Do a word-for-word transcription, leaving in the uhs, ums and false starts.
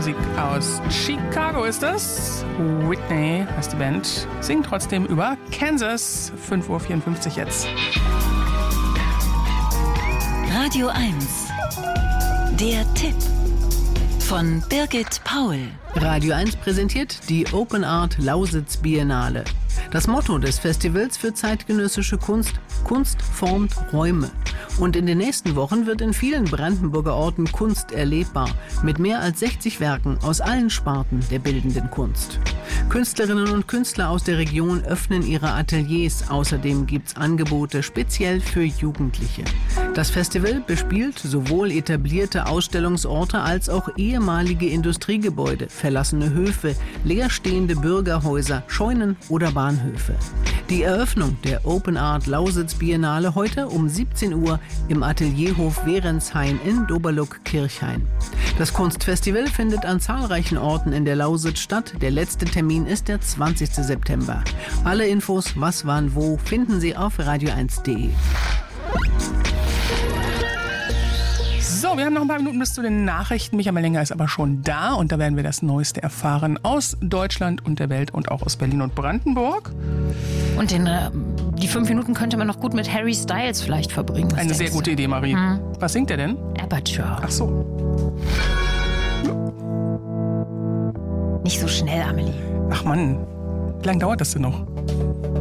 Musik aus Chicago ist das. Whitney heißt die Band. Singt trotzdem über Kansas. fünf Uhr vierundfünfzig jetzt. Radio eins. Der Tipp von Birgit Paul. Radio eins präsentiert die Open Art Lausitz Biennale. Das Motto des Festivals für zeitgenössische Kunst: Kunst formt Räume. Und in den nächsten Wochen wird in vielen Brandenburger Orten Kunst erlebbar, mit mehr als sechzig Werken aus allen Sparten der bildenden Kunst. Künstlerinnen und Künstler aus der Region öffnen ihre Ateliers. Außerdem gibt's Angebote speziell für Jugendliche. Das Festival bespielt sowohl etablierte Ausstellungsorte als auch ehemalige Industriegebäude, verlassene Höfe, leerstehende Bürgerhäuser, Scheunen oder Bahnhöfe. Die Eröffnung der Open Art Lausitz Biennale heute um siebzehn Uhr im Atelierhof Wehrenshain in Doberluck-Kirchhain. Das Kunstfestival findet an zahlreichen Orten in der Lausitz statt. Der letzte Termin ist der zwanzigsten September. Alle Infos, was, wann, wo, finden Sie auf radio eins punkt de. So, wir haben noch ein paar Minuten bis zu den Nachrichten. Michael Länger ist aber schon da und da werden wir das Neueste erfahren aus Deutschland und der Welt und auch aus Berlin und Brandenburg. Und den, äh, die fünf Minuten könnte man noch gut mit Harry Styles vielleicht verbringen. Eine sehr gute Idee, Marie. Hm. Was singt er denn? Aperture. Ach so. Nicht so schnell, Amelie. Ach Mann, wie lange dauert das denn noch?